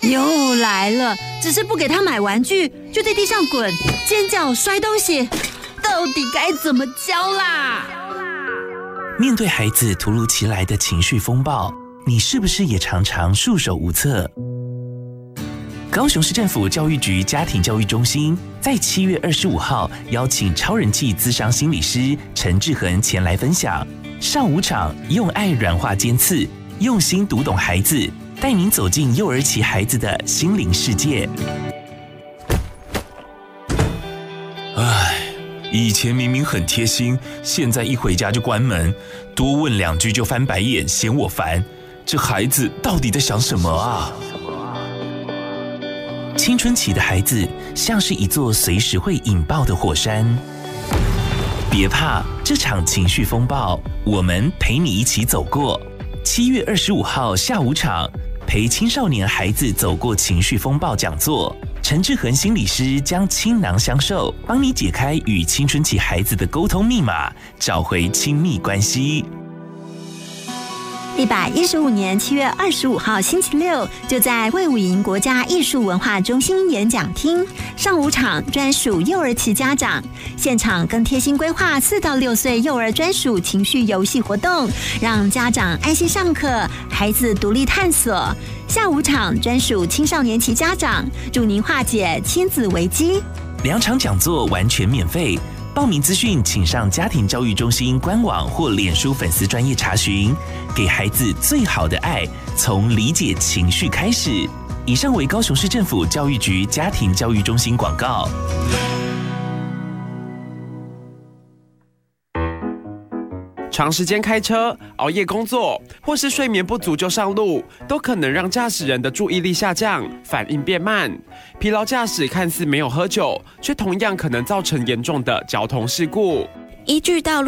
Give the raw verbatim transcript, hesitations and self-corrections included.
又来了，只是不给他买玩具，就在地上滚、尖叫、摔东西，到底该怎么教啦？ 面对孩子突如其来的情绪风暴，你是不是也常常束手无策？高雄市政府教育局家庭教育中心在七月二十五号邀请超人气咨商心理师陈志恒前来分享，上午场用爱软化尖刺，用心读懂孩子，带您走进幼儿期孩子的心灵世界。唉，以前明明很贴心，现在一回家就关门，多问两句就翻白眼，嫌我烦。这孩子到底在想什么啊？青春期的孩子像是一座随时会引爆的火山，别怕，这场情绪风暴，我们陪你一起走过。七月二十五号下午场，陪青少年孩子走过情绪风暴讲座，陈志恒心理师将倾囊相授，帮你解开与青春期孩子的沟通密码，找回亲密关系。 一百一十五年七月二十五号星期六，就在卫武营国家艺术文化中心演讲厅上午场专属幼儿期家长，现场更贴心规划四到六岁幼儿专属情绪游戏活动，让家长安心上课，孩子独立探索。下午场专属青少年期家长，助您化解亲子危机。 两场讲座完全免费。报名资讯请上家庭教育中心官网或脸书粉丝专页查询。给孩子最好的爱，从理解情绪开始。以上为高雄市政府教育局家庭教育中心广告。 长时间开车、熬夜工作，或是睡眠不足就上路，都可能让驾驶人的注意力下降，反应变慢。疲劳驾驶看似没有喝酒，却同样可能造成严重的交通事故。 依据道路